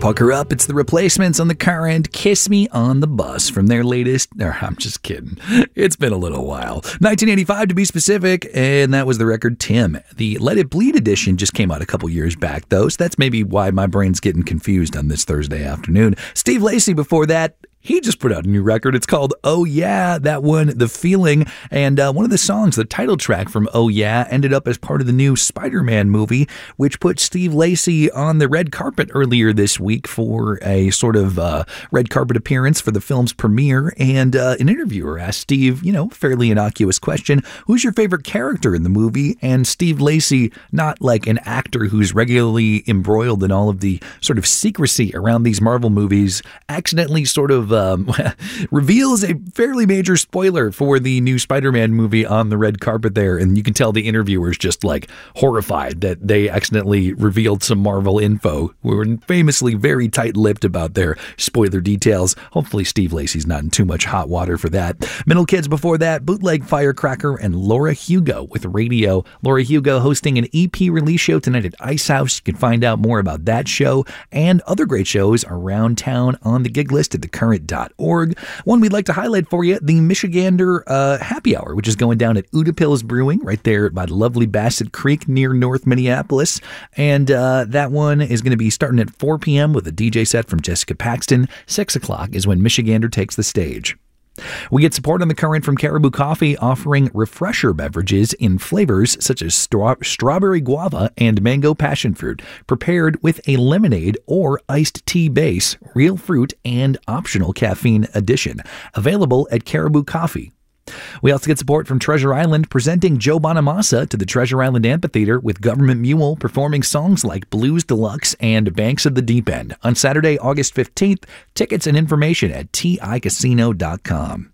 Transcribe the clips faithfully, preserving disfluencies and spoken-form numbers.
Pucker up, it's the Replacements on the Current, Kiss Me on the Bus from their latest, or I'm just kidding, it's been a little while. nineteen eighty-five to be specific, and that was the record Tim. The Let It Bleed edition just came out a couple years back though, so that's maybe why my brain's getting confused on this Thursday afternoon. Steve Lacy before that, he just put out a new record. It's called Oh Yeah, that one, The Feeling. And uh, one of the songs, the title track from Oh Yeah, ended up as part of the new Spider-Man movie, which put Steve Lacy on the red carpet earlier this week for a sort of uh, red carpet appearance for the film's premiere. And uh, an interviewer asked Steve, you know, fairly innocuous question, who's your favorite character in the movie? And Steve Lacy, not like an actor who's regularly embroiled in all of the sort of secrecy around these Marvel movies, accidentally sort of Um, reveals a fairly major spoiler for the new Spider-Man movie on the red carpet there, and you can tell the interviewer's just like horrified that they accidentally revealed some Marvel info. We were famously very tight-lipped about their spoiler details. Hopefully Steve Lacy's not in too much hot water for that. Middle Kids before that, Bootleg Firecracker and Laura Hugo with Radio. Laura Hugo hosting an E P release show tonight at Ice House. You can find out more about that show and other great shows around town on the gig list at the current dot org. One we'd like to highlight for you, the Michigander uh, Happy Hour, which is going down at Utapils Brewing right there by the lovely Bassett Creek near North Minneapolis. And uh, that one is going to be starting at four p.m. with a D J set from Jessica Paxton. six o'clock is when Michigander takes the stage. We get support on the Current from Caribou Coffee, offering refresher beverages in flavors such as straw- strawberry guava and mango passion fruit, prepared with a lemonade or iced tea base, real fruit, and optional caffeine addition. Available at Caribou Coffee. We also get support from Treasure Island, presenting Joe Bonamassa to the Treasure Island Amphitheater with Government Mule performing songs like Blues Deluxe and Banks of the Deep End on Saturday, August fifteenth. Tickets and information at T I casino dot com.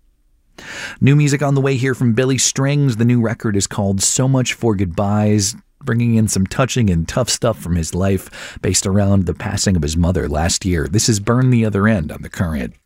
New music on the way here from Billy Strings. The new record is called So Much for Goodbyes, bringing in some touching and tough stuff from his life based around the passing of his mother last year. This is Burn the Other End on the Current.